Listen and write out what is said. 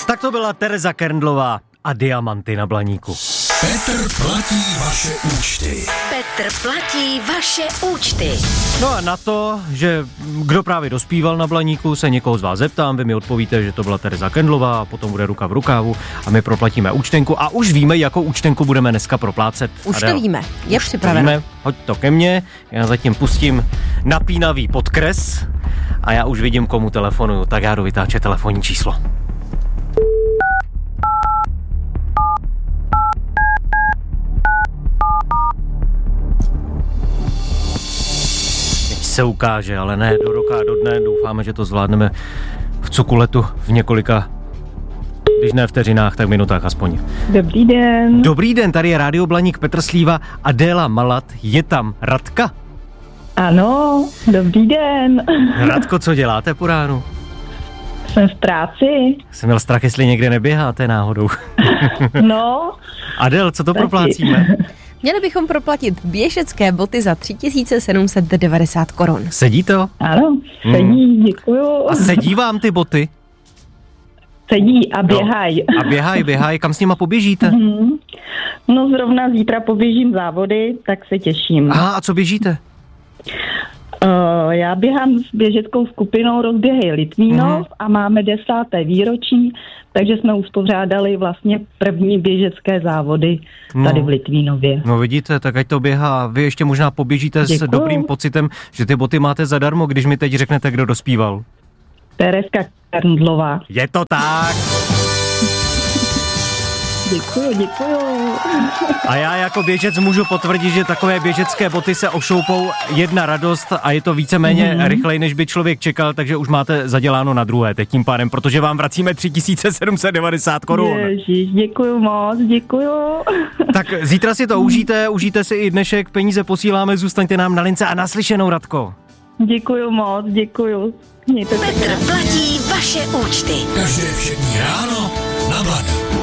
Tak to byla Tereza Kerndlová a Diamanty na Blaníku. Petr platí vaše účty. Petr platí vaše účty. No a na to, že kdo právě dospíval na Blaníku, se někoho z vás zeptám, vy mi odpovíte, že to byla Tereza Kerndlová a potom bude ruka v rukávu a my proplatíme účtenku a už víme, jakou účtenku budeme dneska proplácet. Už to víme, je připraveno. Hoď to ke mně, já zatím pustím napínavý podkres a já už vidím, komu telefonuju, tak já jdu vytáčet telefonní číslo. Se ukáže, ale ne do roka a do dne. Doufáme, že to zvládneme v cukuletu v několika, když ne vteřinách, tak minutách aspoň. Dobrý den. Dobrý den, tady je Rádio Blaník, Petr Slíva, Adéla Malat, je tam Radka? Ano, dobrý den. Radko, co děláte po ránu? Jsem v práci. Jsem měl strach, jestli někde neběháte náhodou. No. Adél, co to proplácíme? Měli bychom proplatit běžecké boty za 3790 korun. Sedí to? Ano, sedí, děkuju. A sedí vám ty boty? Sedí a běhají. No. A běhají, kam s nima poběžíte? No zrovna zítra poběžím závody, tak se těším. A co běžíte? Já běhám s běžeckou skupinou Rozběhej Litvínov a máme 10. výročí, takže jsme uspořádali vlastně první běžecké závody tady v Litvínově. No vidíte, tak ať to běhá. Vy ještě možná poběžíte s dobrým pocitem, že ty boty máte zadarmo, když mi teď řeknete, kdo dospíval. Terezka Kerndlová. Je to tak! Děkuju. A já jako běžec můžu potvrdit, že takové běžecké boty se ošoupou, jedna radost a je to víceméně rychleji, než by člověk čekal, takže už máte zaděláno na druhé teď tím pádem, protože vám vracíme 3790 korun. Ježiš, děkuju moc, děkuju. Tak zítra si to užijte si i dnešek, peníze posíláme, zůstaňte nám na lince a naslyšenou, Radko. Děkuju moc, děkuju. Petr platí vaše účty. Každé všední ráno na Blaníku.